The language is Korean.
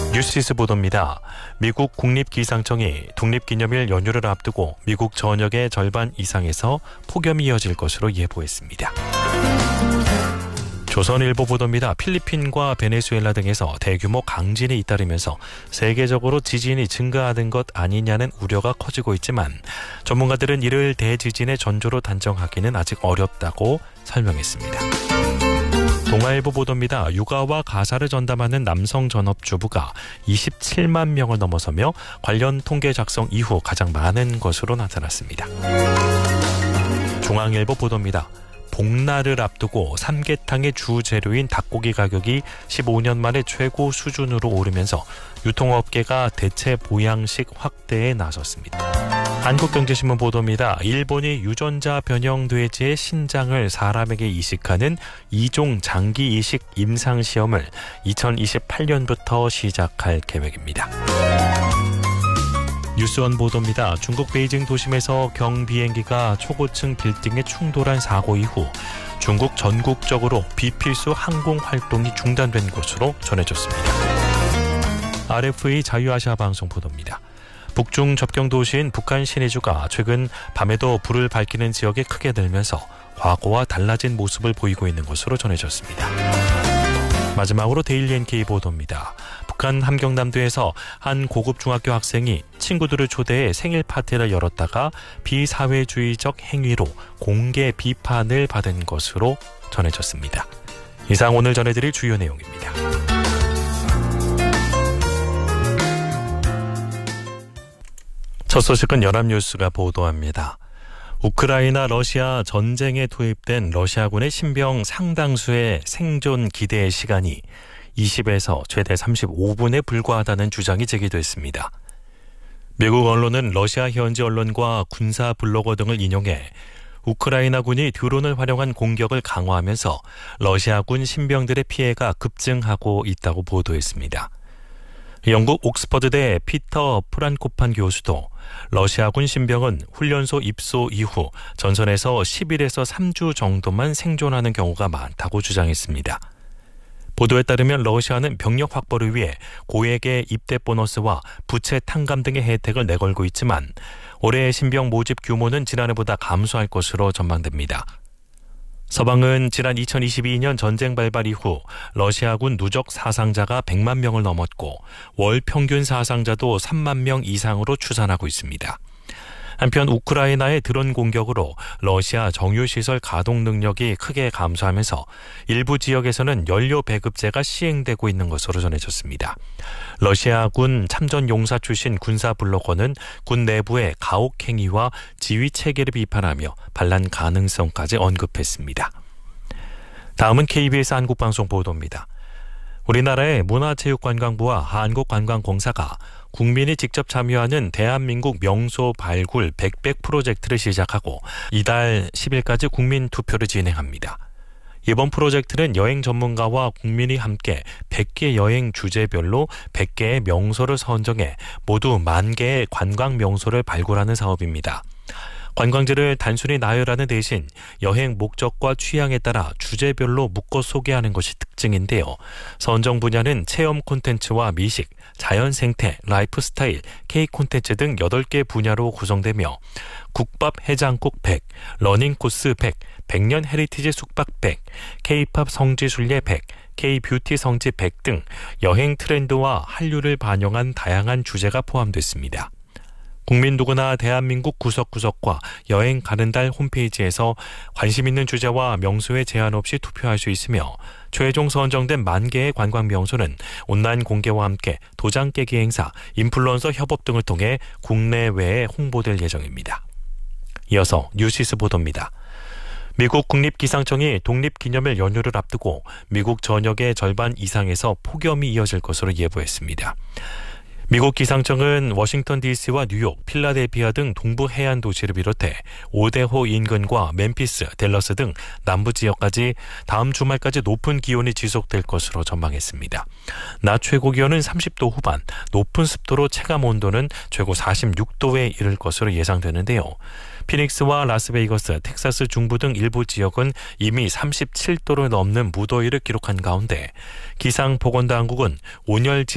뉴시스 보도입니다. 미국 국립기상청이 독립기념일 연휴를 앞두고 미국 전역의 절반 이상에서 폭염이 이어질 것으로 예보했습니다. 조선일보 보도입니다. 필리핀과 베네수엘라 등에서 대규모 강진이 잇따르면서 세계적으로 지진이 증가하는 것 아니냐는 우려가 커지고 있지만 전문가들은 이를 대지진의 전조로 단정하기는 아직 어렵다고 설명했습니다. 동아일보 보도입니다. 육아와 가사를 전담하는 남성 전업주부가 27만 명을 넘어서며 관련 통계 작성 이후 가장 많은 것으로 나타났습니다. 중앙일보 보도입니다. 복날을 앞두고 삼계탕의 주 재료인 닭고기 가격이 15년 만에 최고 수준으로 오르면서 유통업계가 대체 보양식 확대에 나섰습니다. 한국경제신문 보도입니다. 일본이 유전자 변형 돼지의 신장을 사람에게 이식하는 2종 장기 이식 임상시험을 2028년부터 시작할 계획입니다. 뉴스원 보도입니다. 중국 베이징 도심에서 경비행기가 초고층 빌딩에 충돌한 사고 이후 중국 전국적으로 비필수 항공 활동이 중단된 것으로 전해졌습니다. RFA 자유아시아 방송 보도입니다. 북중 접경 도시인 북한 시내주가 최근 밤에도 불을 밝히는 지역이 크게 늘면서 과거와 달라진 모습을 보이고 있는 것으로 전해졌습니다. 마지막으로 데일리 NK 보도입니다. 북한 함경남도에서 한 고급 중학교 학생이 친구들을 초대해 생일 파티를 열었다가 비사회주의적 행위로 공개 비판을 받은 것으로 전해졌습니다. 이상 오늘 전해드릴 주요 내용입니다. 첫 소식은 연합뉴스가 보도합니다. 우크라이나 러시아 전쟁에 투입된 러시아군의 신병 상당수의 생존 기대 시간이 20에서 최대 35분에 불과하다는 주장이 제기됐습니다. 미국 언론은 러시아 현지 언론과 군사 블로거 등을 인용해 우크라이나군이 드론을 활용한 공격을 강화하면서 러시아군 신병들의 피해가 급증하고 있다고 보도했습니다. 영국 옥스퍼드대 피터 프란코판 교수도 러시아군 신병은 훈련소 입소 이후 전선에서 10일에서 3주 정도만 생존하는 경우가 많다고 주장했습니다. 보도에 따르면 러시아는 병력 확보를 위해 고액의 입대 보너스와 부채 탕감 등의 혜택을 내걸고 있지만 올해의 신병 모집 규모는 지난해보다 감소할 것으로 전망됩니다. 서방은 지난 2022년 전쟁 발발 이후 러시아군 누적 사상자가 100만 명을 넘었고 월 평균 사상자도 3만 명 이상으로 추산하고 있습니다. 한편 우크라이나의 드론 공격으로 러시아 정유시설 가동 능력이 크게 감소하면서 일부 지역에서는 연료 배급제가 시행되고 있는 것으로 전해졌습니다. 러시아군 참전용사 출신 군사 블로거는 군 내부의 가혹 행위와 지휘 체계를 비판하며 반란 가능성까지 언급했습니다. 다음은 KBS 한국방송 보도입니다. 우리나라의 문화체육관광부와 한국관광공사가 국민이 직접 참여하는 대한민국 명소 발굴 백백 프로젝트를 시작하고 이달 10일까지 국민투표를 진행합니다. 이번 프로젝트는 여행 전문가와 국민이 함께 100개 여행 주제별로 100개의 명소를 선정해 모두 10,000개의 관광 명소를 발굴하는 사업입니다. 관광지를 단순히 나열하는 대신 여행 목적과 취향에 따라 주제별로 묶어 소개하는 것이 특징인데요. 선정 분야는 체험 콘텐츠와 미식, 자연 생태, 라이프 스타일, K 콘텐츠 등 8개 분야로 구성되며 국밥 해장국 100, 러닝 코스 100, 100년 헤리티지 숙박 100, K-팝 성지 순례 100, K-뷰티 성지 100 등 여행 트렌드와 한류를 반영한 다양한 주제가 포함됐습니다. 국민 누구나 대한민국 구석구석과 여행 가는 달 홈페이지에서 관심 있는 주제와 명소에 제한 없이 투표할 수 있으며 최종 선정된 10,000개의 관광 명소는 온라인 공개와 함께 도장 깨기 행사, 인플루언서 협업 등을 통해 국내외에 홍보될 예정입니다. 이어서 뉴시스 보도입니다. 미국 국립기상청이 독립기념일 연휴를 앞두고 미국 전역의 절반 이상에서 폭염이 이어질 것으로 예보했습니다. 미국 기상청은 워싱턴 DC와 뉴욕, 필라델피아 등 동부 해안 도시를 비롯해 오데호 인근과 멤피스, 댈러스 등 남부 지역까지 다음 주말까지 높은 기온이 지속될 것으로 전망했습니다. 낮 최고 기온은 30도 후반, 높은 습도로 체감 온도는 최고 46도에 이를 것으로 예상되는데요. 피닉스와 라스베이거스, 텍사스 중부 등 일부 지역은 이미 37도를 넘는 무더위를 기록한 가운데 기상보건당국은 온열